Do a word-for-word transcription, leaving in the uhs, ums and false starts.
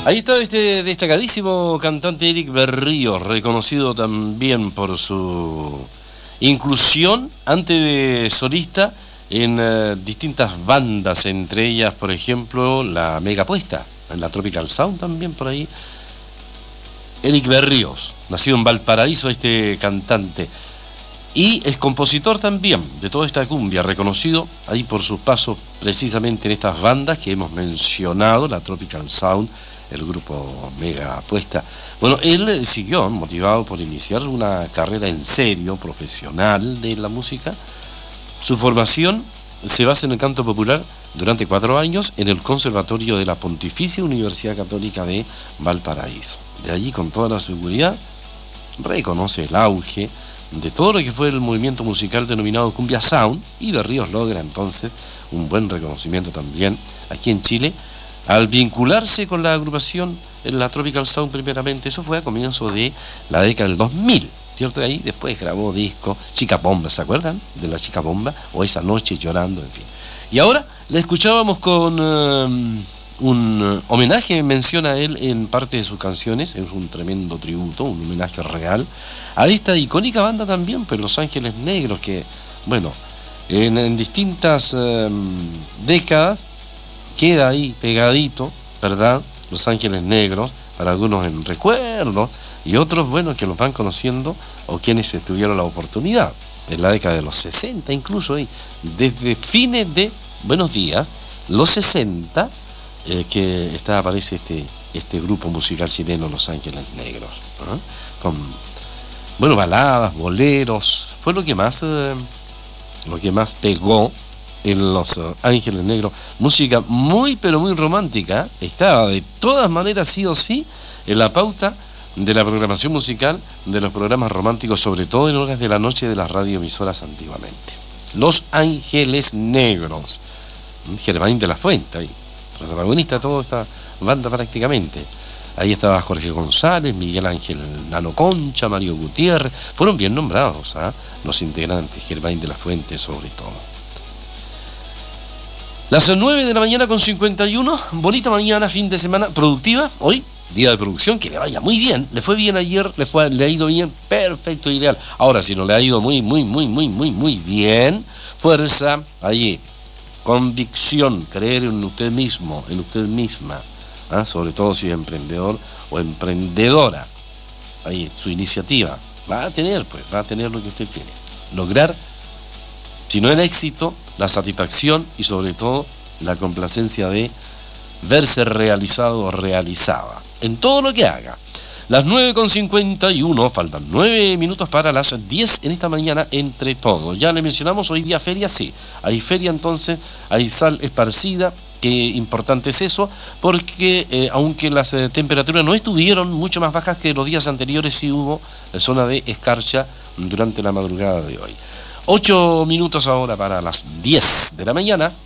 Ahí está este destacadísimo cantante Eric Berríos, reconocido también por su inclusión antes de solista en uh, distintas bandas, entre ellas, por ejemplo, la Mega Puesta, en la Tropical Sound también por ahí. Eric Berríos, nacido en Valparaíso, este cantante. Y es compositor también de toda esta cumbia, reconocido ahí por sus pasos precisamente en estas bandas que hemos mencionado, la Tropical Sound, el grupo Mega Puesta. Bueno, él siguió motivado por iniciar una carrera en serio, profesional de la música. Su formación se basa en el canto popular durante cuatro años en el Conservatorio de la Pontificia Universidad Católica de Valparaíso. De allí, con toda la seguridad, reconoce el auge de todo lo que fue el movimiento musical denominado Cumbia Sound, y Berríos logra entonces un buen reconocimiento también aquí en Chile al vincularse con la agrupación en la Tropical Sound primeramente. Eso fue a comienzos de la década del dos mil, ¿cierto? Ahí después grabó disco Chica Bomba, ¿se acuerdan? De la Chica Bomba, o Esa Noche Llorando, en fin. Y ahora le escuchábamos con um, un uh, homenaje, menciona él en parte de sus canciones, es un tremendo tributo, un homenaje real a esta icónica banda también, pues Los Ángeles Negros, que, bueno, en, en distintas um, décadas queda ahí pegadito, ¿verdad? Los Ángeles Negros, para algunos en recuerdo, y otros, bueno, que los van conociendo, o quienes tuvieron la oportunidad, en la década de los sesenta incluso, ahí, desde fines de, buenos días, los sesenta, eh, que está, aparece este, este grupo musical chileno, Los Ángeles Negros, ¿eh? Con, bueno, baladas, boleros, fue lo que más, eh, lo que más pegó en Los Ángeles Negros, música muy pero muy romántica, estaba de todas maneras sí o sí en la pauta de la programación musical de los programas románticos, sobre todo en horas de la noche de las radioemisoras antiguamente. Los Ángeles Negros, Germain de la Fuente, ahí, protagonista de toda esta banda prácticamente. Ahí estaba Jorge González, Miguel Ángel Nano Concha, Mario Gutiérrez, fueron bien nombrados, ¿eh? Los integrantes, Germain de la Fuente sobre todo. Las nueve de la mañana con cincuenta y uno, bonita mañana, fin de semana, productiva, hoy, día de producción, que le vaya muy bien, le fue bien ayer, le, fue, le ha ido bien, perfecto, ideal. Ahora, si no le ha ido muy, muy, muy, muy, muy, muy bien, fuerza, allí, convicción, creer en usted mismo, en usted misma, ¿eh? Sobre todo si es emprendedor o emprendedora, ahí, su iniciativa, va a tener, pues, va a tener lo que usted quiere, lograr, si no el éxito, la satisfacción y sobre todo la complacencia de verse realizado o realizada en todo lo que haga. Las nueve con cincuenta y uno, faltan nueve minutos para las diez en esta mañana entre todos. Ya le mencionamos, hoy día feria, sí, hay feria entonces, hay sal esparcida, qué importante es eso, porque eh, aunque las eh, temperaturas no estuvieron mucho más bajas que los días anteriores, sí hubo eh, zona de escarcha durante la madrugada de hoy. Ocho minutos ahora para las diez de la mañana.